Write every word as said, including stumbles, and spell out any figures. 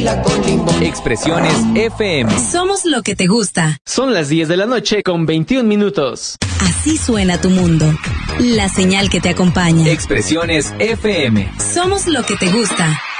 tequila con limón. Expresiones F M. Somos lo que te gusta. Son las diez de la noche con veintiún minutos. Así suena tu mundo. La señal que te acompaña. Expresiones F M. Somos lo que te gusta.